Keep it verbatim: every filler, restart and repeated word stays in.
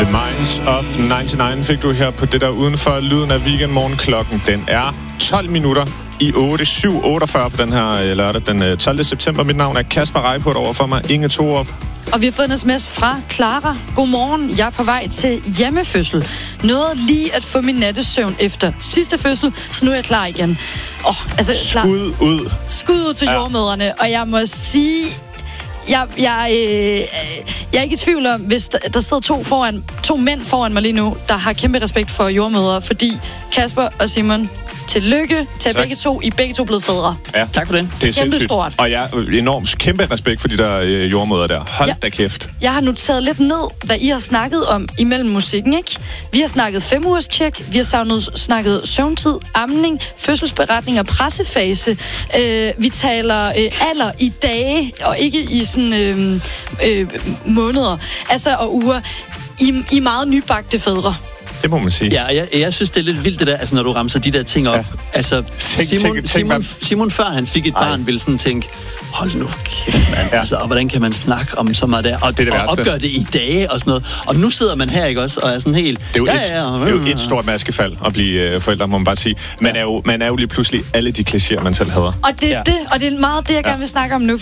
The Minds of nioghalvfems fik du her på det der udenfor. Lyden af weekendmorgen. Klokken den er tolv minutter i otte. syv otteogfyrre på den her lørdag den tolvte september. Mit navn er Kasper Reippurt, over for mig Inge Thorup. Og vi har fået en sms fra Clara. Godmorgen, jeg er på vej til hjemmefødsel. Nåede lige at få min nattesøvn efter sidste fødsel, så nu er jeg klar igen. Oh, altså, klar. Skud ud. Skud ud til ja. jordmødrene, og jeg må sige... Jeg, jeg, øh, jeg er ikke i tvivl om, hvis der, der sidder to, foran, to mænd foran mig lige nu, der har kæmpe respekt for jordmødre, fordi Kasper og Simon, tillykke til at begge to. I begge to blevet fædre. Ja, tak for det. Det er kæmpe stort. Og jeg er enormt kæmpe respekt for de der øh, jordmødre der. Hold ja. da kæft. Jeg har noteret lidt ned, hvad I har snakket om imellem musikken, ikke? Vi har snakket fem ugers tjek, vi har savnet, snakket søvntid, amning, fødselsberetning og pressefase. Øh, vi taler øh, alder i dage, og ikke i sådan øh, øh, måneder, altså og uger. I, I meget nybagte fædre. Det må man sige. Ja, jeg, jeg synes, det er lidt vildt, det der, altså, når du ramser de der ting op. Ja. Altså, tænk, Simon, tænk, Simon, tænk, Simon, før han fik et barn, ville sådan tænke, hold nu kæft, mand. Ja. Altså, og hvordan kan man snakke om så meget der? Og, det er det og opgøre det i dage og sådan noget. Og nu sidder man her, ikke også, og er sådan helt... Det er jo, ja, et, ja, ja, det er jo et stort maskefald at blive øh, forældre, må man bare sige. Man, ja. er jo, man er jo lige pludselig alle de klichéer, man selv hader. Og det er ja. det, og det er meget det, jeg ja. gerne vil snakke om nu.